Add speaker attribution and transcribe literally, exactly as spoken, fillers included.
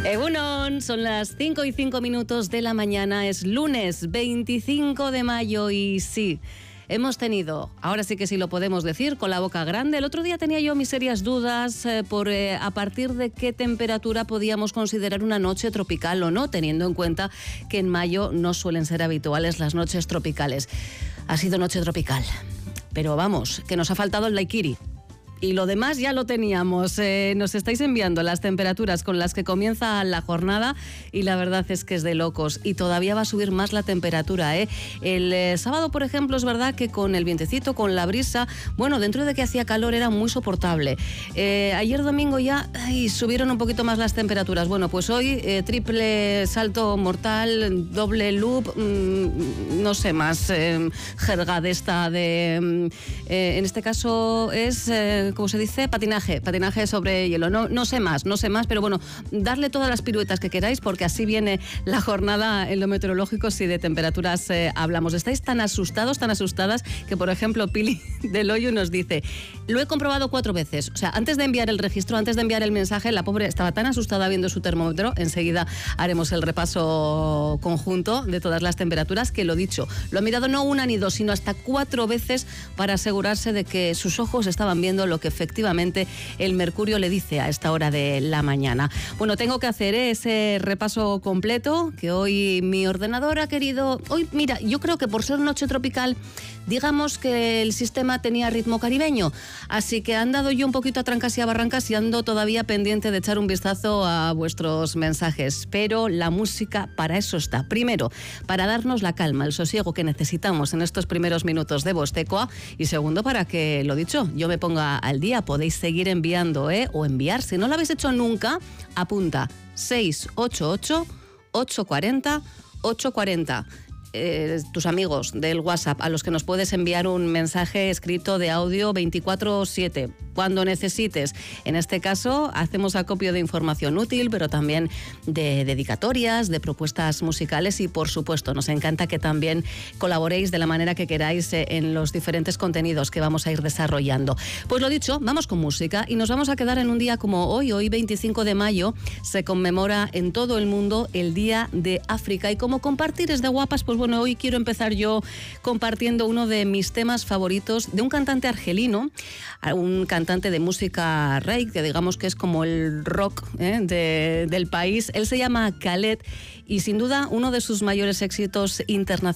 Speaker 1: Egunon, son las cinco y cinco minutos de la mañana, es lunes veinticinco de mayo y sí, hemos tenido, ahora sí que sí lo podemos decir, con la boca grande. El otro día tenía yo mis serias dudas eh, por eh, a partir de qué temperatura podíamos considerar una noche tropical o no, teniendo en cuenta que en mayo no suelen ser habituales las noches tropicales. Ha sido noche tropical, pero vamos, que nos ha faltado el daiquiri. Y lo demás ya lo teníamos. Eh, nos estáis enviando las temperaturas con las que comienza la jornada y la verdad es que es de locos. Y todavía va a subir más la temperatura, ¿eh? El eh, sábado, por ejemplo, es verdad que con el vientecito, con la brisa, bueno, dentro de que hacía calor era muy soportable. Eh, ayer domingo ya ay, subieron un poquito más las temperaturas. Bueno, pues hoy eh, triple salto mortal, doble loop, mmm, no sé más, eh, jerga de esta de... Eh, en este caso es... Eh, como se dice, patinaje, patinaje sobre hielo. No, no sé más, no sé más, pero bueno, darle todas las piruetas que queráis porque así viene la jornada en lo meteorológico si de temperaturas eh, hablamos. Estáis tan asustados, tan asustadas que, por ejemplo, Pili del Hoyo nos dice, lo he comprobado cuatro veces. O sea, antes de enviar el registro, antes de enviar el mensaje, la pobre estaba tan asustada viendo su termómetro. Enseguida haremos el repaso conjunto de todas las temperaturas, que lo dicho, lo ha mirado no una ni dos, sino hasta cuatro veces para asegurarse de que sus ojos estaban viendo lo que efectivamente el mercurio le dice a esta hora de la mañana. Bueno, tengo que hacer ¿eh? ese repaso completo que hoy mi ordenador ha querido... Hoy, mira, yo creo que por ser noche tropical, digamos que el sistema tenía ritmo caribeño, así que han dado yo un poquito a trancas y a barrancas y ando todavía pendiente de echar un vistazo a vuestros mensajes, pero la música para eso está. Primero, para darnos la calma, el sosiego que necesitamos en estos primeros minutos de Vostecoa, y segundo, para que, lo dicho, yo me ponga al día. Podéis seguir enviando, ¿eh? O enviar, si no lo habéis hecho nunca, apunta seis ocho ocho, ocho cuatro cero, ocho cuatro cero. Eh, tus amigos del WhatsApp a los que nos puedes enviar un mensaje escrito de audio veinticuatro siete cuando necesites. En este caso hacemos acopio de información útil, pero también de dedicatorias, de propuestas musicales y por supuesto nos encanta que también colaboréis de la manera que queráis en los diferentes contenidos que vamos a ir desarrollando. Pues lo dicho, vamos con música y nos vamos a quedar en un día como hoy. Hoy veinticinco de mayo se conmemora en todo el mundo el Día de África y como compartir es de guapas, pues bueno, hoy quiero empezar yo compartiendo uno de mis temas favoritos de un cantante argelino, un cantante de música reggae, que digamos que es como el rock ¿eh? de, del país. Él se llama Khaled y sin duda uno de sus mayores éxitos internacionales